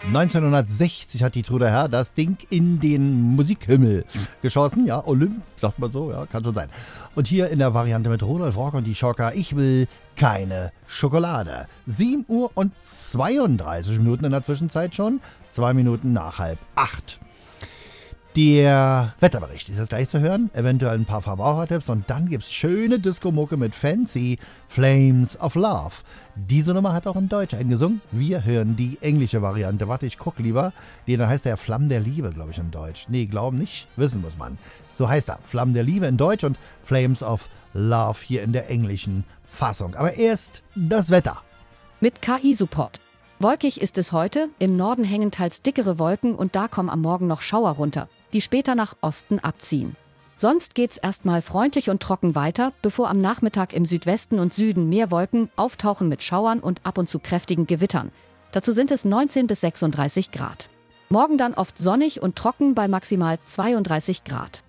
1960 hat die Trude Herr das Ding in den Musikhimmel geschossen. Ja, Olymp, sagt man so, ja, kann schon sein. Und hier in der Variante mit Rudolf Rock und die Schocker, ich will keine Schokolade. 7:32 in der Zwischenzeit schon, 2 Minuten nach 7:30. Der Wetterbericht ist jetzt gleich zu hören, eventuell ein paar Verbrauchertipps und dann gibt's schöne Disco-Mucke mit Fancy Flames of Love. Diese Nummer hat auch in Deutsch eingesungen. Wir hören die englische Variante. Warte, ich guck lieber. Da heißt der Flammen der Liebe, glaube ich, in Deutsch. Nee, glauben nicht, wissen muss man. So heißt er. Flammen der Liebe in Deutsch und Flames of Love hier in der englischen Fassung. Aber erst das Wetter. Mit KI-Support. Wolkig ist es heute, im Norden hängen teils dickere Wolken und da kommen am Morgen noch Schauer runter, die später nach Osten abziehen. Sonst geht's erstmal freundlich und trocken weiter, bevor am Nachmittag im Südwesten und Süden mehr Wolken auftauchen mit Schauern und ab und zu kräftigen Gewittern. Dazu sind es 19 bis 36 Grad. Morgen dann oft sonnig und trocken bei maximal 32 Grad.